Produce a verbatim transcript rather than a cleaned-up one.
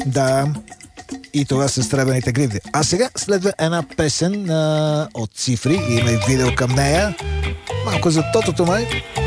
Да. И това са Сребърните гривни. А сега следва една песен а, от Цифри. Има и видео към нея. Малко за тотото май.